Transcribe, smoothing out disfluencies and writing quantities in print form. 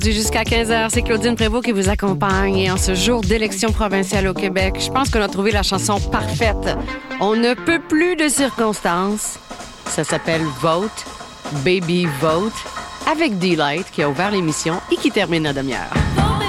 Jusqu'à 15h, c'est Claudine Prévost qui vous accompagne. Et en ce jour d'élection provinciale au Québec, je pense qu'on a trouvé la chanson parfaite. On ne peut plus de circonstances. Ça s'appelle Vote, Baby Vote, avec Delight qui a ouvert l'émission et qui termine la demi-heure.